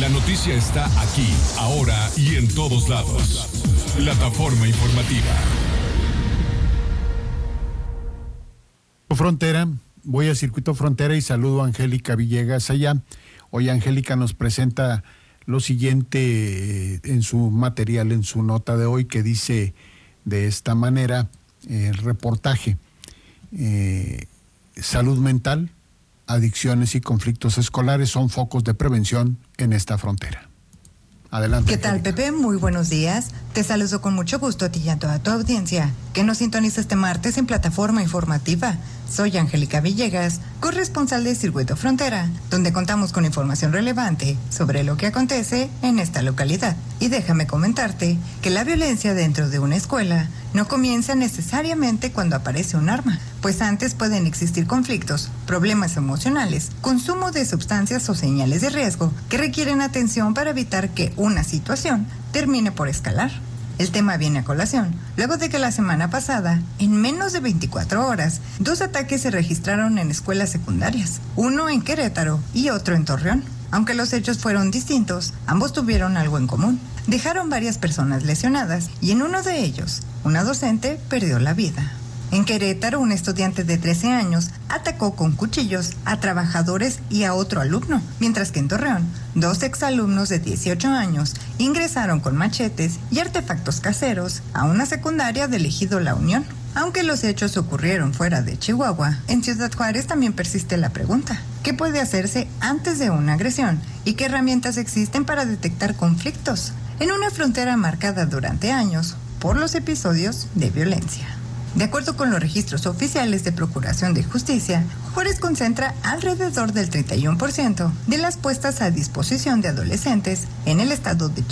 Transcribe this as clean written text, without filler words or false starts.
La noticia está aquí, ahora y en todos lados. Plataforma informativa. Frontera, voy a Circuito Frontera y saludo a Angélica Villegas allá. Hoy Angélica nos presenta lo siguiente en su material, en su nota de hoy, que dice de esta manera, reportaje, salud mental, adicciones y conflictos escolares son focos de prevención en esta frontera. Adelante. ¿Qué tal, Pepe? Muy buenos días. Te saludo con mucho gusto a ti y a toda tu audiencia, que nos sintoniza este martes en Plataforma Informativa. Soy Angélica Villegas, corresponsal de Circuito Frontera, donde contamos con información relevante sobre lo que acontece en esta localidad. Y déjame comentarte que la violencia dentro de una escuela no comienza necesariamente cuando aparece un arma, pues antes pueden existir conflictos, problemas emocionales, consumo de sustancias o señales de riesgo que requieren atención para evitar que una situación termine por escalar. El tema viene a colación, luego de que la semana pasada, en menos de 24 horas, 2 ataques se registraron en escuelas secundarias, uno en Querétaro y otro en Torreón. Aunque los hechos fueron distintos, ambos tuvieron algo en común. Dejaron varias personas lesionadas y en uno de ellos, una docente perdió la vida. En Querétaro, un estudiante de 13 años atacó con cuchillos a trabajadores y a otro alumno, mientras que en Torreón, 2 exalumnos de 18 años ingresaron con machetes y artefactos caseros a una secundaria del ejido La Unión. Aunque los hechos ocurrieron fuera de Chihuahua, en Ciudad Juárez también persiste la pregunta: ¿qué puede hacerse antes de una agresión? ¿Y qué herramientas existen para detectar conflictos en una frontera marcada durante años por los episodios de violencia? De acuerdo con los registros oficiales de Procuración de Justicia, Juárez concentra alrededor del 31% de las puestas a disposición de adolescentes en el estado de